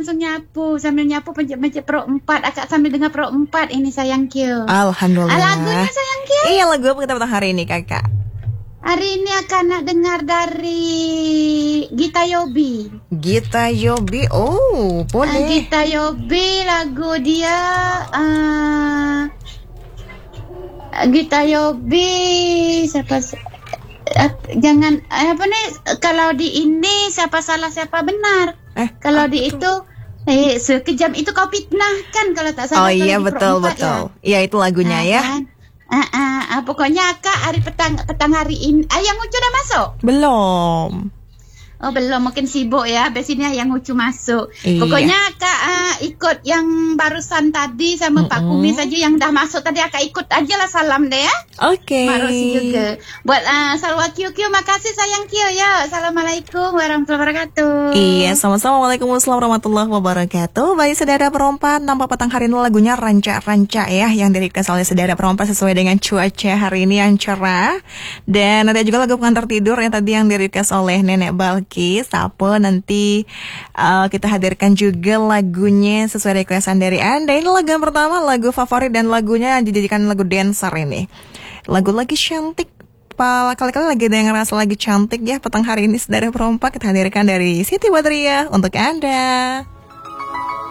langsung nyapu. Sambil nyapu pencet pro 4. Akak sambil dengar pro 4 ini sayang Kyo. Alhamdulillah. Lagunya sayang Kyo. Iya, lagu apa kita petang hari ini kakak? Hari ini akan nak dengar dari Gita Yobi. Gita Yobi, oh boleh. Gita Yobi lagu dia Gita Yobi siapa jangan apa nih kalau di ini siapa salah siapa benar. Kalau di itu sekejam itu kau fitnah kan kalau tak salah. Oh iya betul. Iya itu lagunya ya. Kan? Pokoknya Kak hari petang hari ini yang Ucu udah masuk? Belum. Oh belum, mungkin sibuk ya. Habis ini yang Ucu masuk. Iya. Pokoknya Kak ikut yang barusan tadi sama Pak Kumis aja yang dah masuk tadi. Kak ikut aja lah salam deh ya. Oke. Mak Rosi juga. Buat Salwa Kyo makasih sayang Kyo ya. Assalamualaikum warahmatullahi wabarakatuh. Iya, sama-sama. Waalaikumsalam warahmatullahi wabarakatuh. Baik saudara perompak, nampak petang hari ini lagunya Ranca-Ranca ya, yang di-request oleh saudara perompak sesuai dengan cuaca hari ini yang cerah. Dan ada juga lagu pengantar tidur yang tadi yang di-request oleh Nenek Balkis. Apa nanti kita hadirkan juga lagunya sesuai requestan dari Anda. Ini lagu yang pertama, lagu favorit dan lagunya dijadikan lagu dancer ini. Lagu lagi cantik. Kali-kali lagi ada yang ngerasa lagi cantik ya petang hari ini saudara perompak, kita hadirkan dari Siti Badriah untuk Anda.